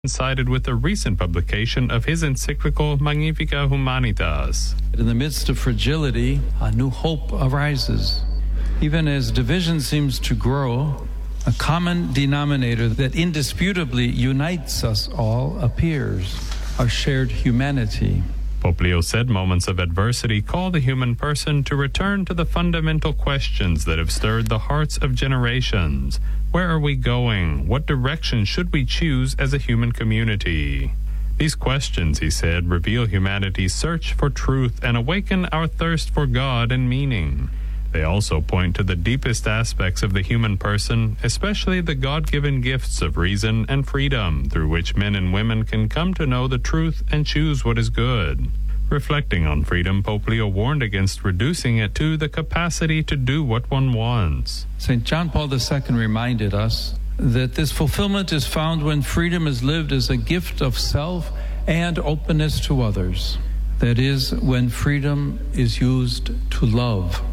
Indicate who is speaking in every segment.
Speaker 1: coincided with the recent publication of his encyclical Magnificat Humanitas.
Speaker 2: In the midst of fragility, a new hope arises. Even as division seems to grow, a common denominator that indisputably unites us all appears, our shared humanity.
Speaker 1: Pope Leo said moments of adversity call the human person to return to the fundamental questions that have stirred the hearts of generations. Where are we going? What direction should we choose as a human community? These questions, he said, reveal humanity's search for truth and awaken our thirst for God and meaning. They also point to the deepest aspects of the human person, especially the God-given gifts of reason and freedom through which men and women can come to know the truth and choose what is good. Reflecting on freedom, Pope Leo warned against reducing it to the capacity to do what one wants.
Speaker 2: St. John Paul II reminded us that this fulfillment is found when freedom is lived as a gift of self and openness to others. That is, when freedom is used to love.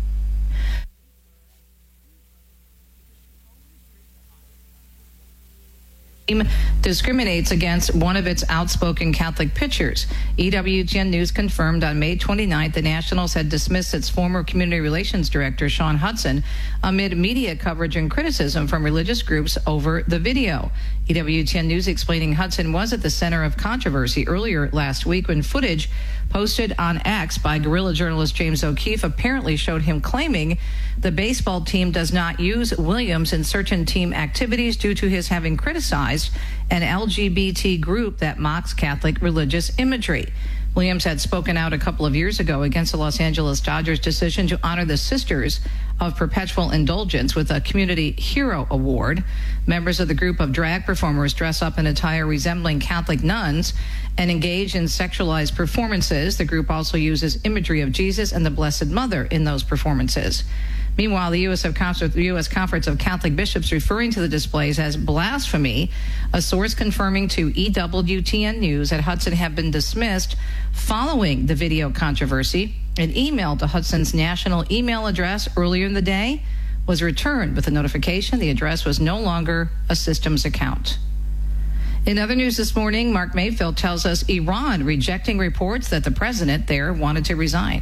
Speaker 3: Discriminates against one of its outspoken Catholic pitchers. EWTN News confirmed on May 29th the Nationals had dismissed its former community relations director, Sean Hudson, amid media coverage and criticism from religious groups over the video. EWTN News explaining Hudson was at the center of controversy earlier last week when footage posted on X by guerrilla journalist James O'Keefe apparently showed him claiming the baseball team does not use Williams in certain team activities due to his having criticized an LGBT group that mocks Catholic religious imagery. Williams had spoken out a couple of years ago against the Los Angeles Dodgers' decision to honor the Sisters of Perpetual Indulgence with a Community Hero Award. Members of the group of drag performers dress up in attire resembling Catholic nuns and engage in sexualized performances. The group also uses imagery of Jesus and the Blessed Mother in those performances. Meanwhile, the U.S. Conference of Catholic Bishops referring to the displays as blasphemy, a source confirming to EWTN News that Hudson had been dismissed following the video controversy. An email to Hudson's national email address earlier in the day was returned with a notification the address was no longer a systems account. In other news this morning, Mark Mayfield tells us Iran rejecting reports that the president there wanted to resign.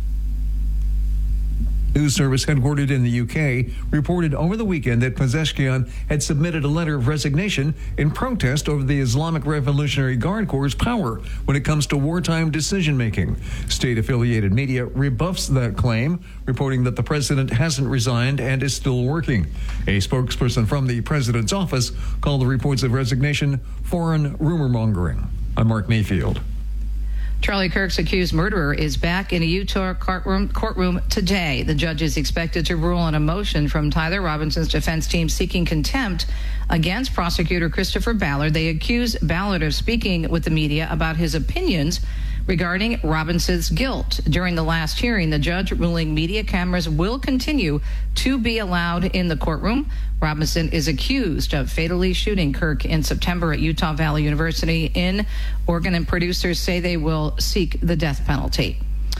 Speaker 4: News service headquartered in the UK reported over the weekend that Pezeshkian had submitted a letter of resignation in protest over the Islamic Revolutionary Guard Corps' power when it comes to wartime decision-making. State-affiliated media rebuffs that claim, reporting that the president hasn't resigned and is still working. A spokesperson from the president's office called the reports of resignation foreign rumor-mongering. I'm Mark Mayfield.
Speaker 3: Charlie Kirk's accused murderer is back in a Utah courtroom today. The judge is expected to rule on a motion from Tyler Robinson's defense team seeking contempt against prosecutor Christopher Ballard. They accuse Ballard of speaking with the media about his opinions regarding Robinson's guilt. During the last hearing, the judge ruling media cameras will continue to be allowed in the courtroom. Robinson is accused of fatally shooting Kirk in September at Utah Valley University in Oregon, and producers say they will seek the death penalty.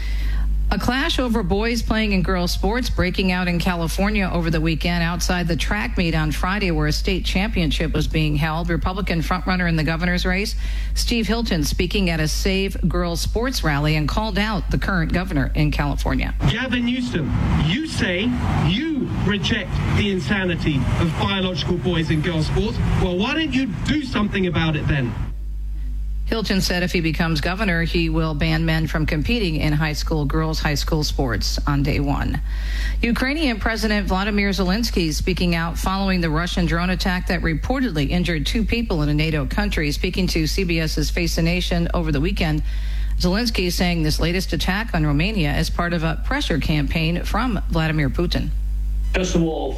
Speaker 3: A clash over boys playing in girls sports breaking out in California over the weekend outside the track meet on Friday where a state championship was being held. Republican frontrunner in the governor's race, Steve Hilton, speaking at a Save Girls Sports rally and called out the current governor in California.
Speaker 5: Gavin Newsom, you say you reject the insanity of biological boys in girls sports. Well, why don't you do something about it then?
Speaker 3: Hilton said if he becomes governor, he will ban men from competing in girls' high school sports on day one. Ukrainian President Vladimir Zelensky speaking out following the Russian drone attack that reportedly injured 2 people in a NATO country. Speaking to CBS's Face the Nation over the weekend, Zelensky is saying this latest attack on Romania is part of a pressure campaign from Vladimir Putin.
Speaker 6: First of all,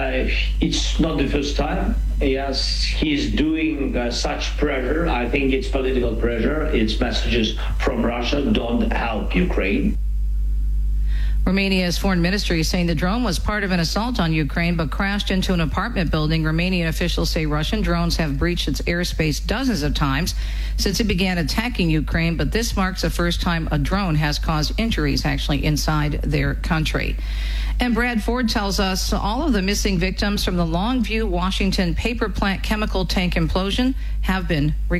Speaker 6: it's not the first time. Yes, he's doing such pressure. I think it's political pressure. It's messages from Russia, don't help Ukraine.
Speaker 3: Romania's foreign ministry is saying the drone was part of an assault on Ukraine but crashed into an apartment building. Romanian officials say Russian drones have breached its airspace dozens of times since it began attacking Ukraine, but this marks the first time a drone has caused injuries actually inside their country. And Brad Ford tells us all of the missing victims from the Longview, Washington paper plant chemical tank implosion have been recovered.